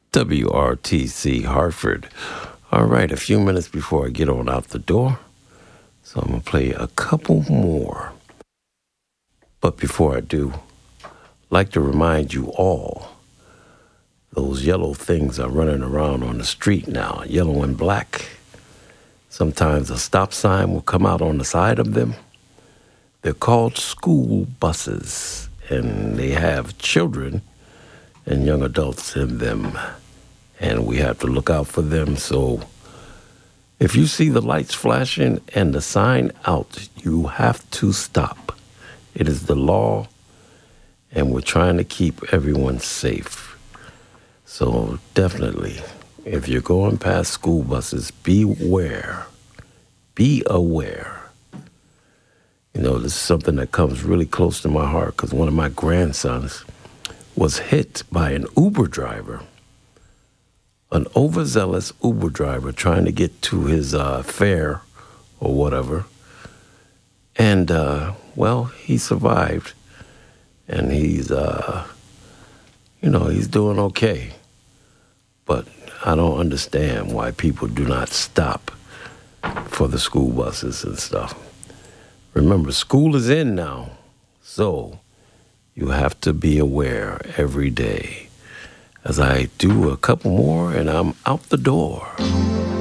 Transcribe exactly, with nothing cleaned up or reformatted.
W R T C Hartford. All right, a few minutes before I get on out the door, so I'm going to play a couple more. But before I do, I'd like to remind you all, those yellow things are running around on the street now, yellow and black. Sometimes a stop sign will come out on the side of them. They're called school buses, and they have children and young adults in them. And we have to look out for them. So if you see the lights flashing and the sign out, you have to stop. It is the law, and we're trying to keep everyone safe. So definitely, if you're going past school buses, beware. Be aware. You know, this is something that comes really close to my heart because one of my grandsons was hit by an Uber driver, an overzealous Uber driver trying to get to his uh, fare or whatever. And, uh, well, he survived. And he's, uh, you know, he's doing okay. But I don't understand why people do not stop for the school buses and stuff. Remember, school is in now. So you have to be aware every day. As I do a couple more and I'm out the door.